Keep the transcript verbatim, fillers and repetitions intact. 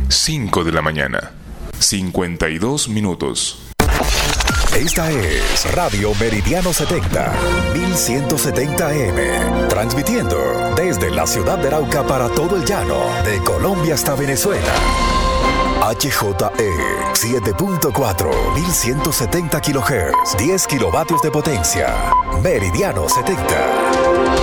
cinco de la mañana, cincuenta y dos minutos. Esta es Radio Meridiano setenta, mil ciento setenta A M, transmitiendo desde la ciudad de Arauca para todo el llano, de Colombia hasta Venezuela. H J E siete punto cuatro, mil ciento setenta kilohertz, diez kilovatios de potencia. Meridiano setenta.